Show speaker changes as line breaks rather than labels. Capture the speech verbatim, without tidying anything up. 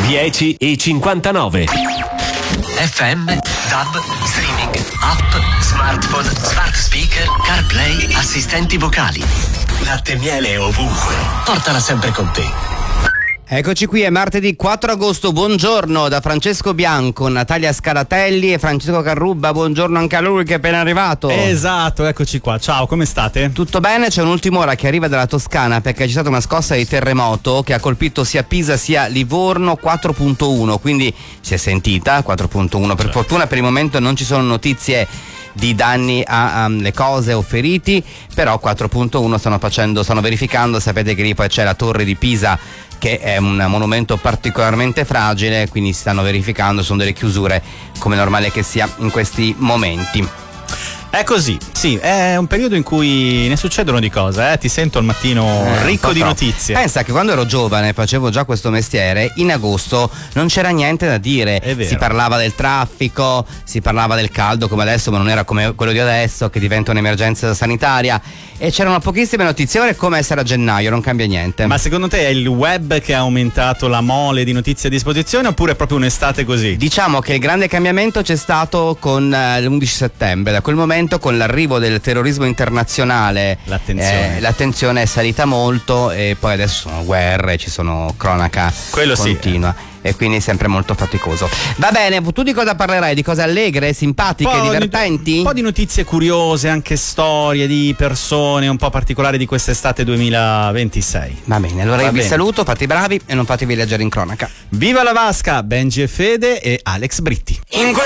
dieci e cinquantanove.
F M, DAB, streaming, app, smartphone, smart speaker, CarPlay, assistenti vocali. Latte e miele ovunque. Portala sempre con te.
Eccoci qui, è martedì quattro agosto, buongiorno da Francesco Bianco, Natalia Scaratelli e Francesco Carrubba, buongiorno anche a lui che è appena arrivato.
Esatto, eccoci qua, ciao, come state?
Tutto bene, c'è un'ultima ora che arriva dalla Toscana perché c'è stata una scossa di terremoto che ha colpito sia Pisa sia Livorno quattro virgola uno, quindi si è sentita quattro virgola uno, per certo. Fortuna per il momento non ci sono notizie di danni alle cose o feriti, però quattro virgola uno stanno facendo, stanno verificando, sapete che lì poi c'è la torre di Pisa che è un monumento particolarmente fragile, quindi si stanno verificando, sono delle chiusure come normale che sia in questi momenti.
È così, sì, è un periodo in cui ne succedono di cose, eh? Ti sento al mattino eh, ricco di notizie.
Pensa che quando ero giovane, facevo già questo mestiere, in agosto non c'era niente da dire.
È vero.
Si parlava del traffico, si parlava del caldo come adesso, ma non era come quello di adesso che diventa un'emergenza sanitaria. E c'erano pochissime notizie, ora è come essere a gennaio, non cambia niente.
Ma secondo te è il web che ha aumentato la mole di notizie a disposizione oppure è proprio un'estate così?
Diciamo che il grande cambiamento c'è stato con eh, l'undici settembre, da quel momento con l'arrivo del terrorismo internazionale
l'attenzione.
Eh, l'attenzione è salita molto e poi adesso ci sono guerre, ci sono cronaca
Quello
continua.
Sì.
E quindi è sempre molto faticoso. Va bene, tu di cosa parlerai? Di cose allegre, simpatiche, divertenti?
Un po' di notizie curiose, anche storie di persone un po' particolari di quest'estate duemilaventisei.
Va bene, allora
Va
io vi
bene.
saluto, fate i bravi e non fatevi leggere in cronaca.
Viva la Vasca, Benji e Fede e Alex Britti.
In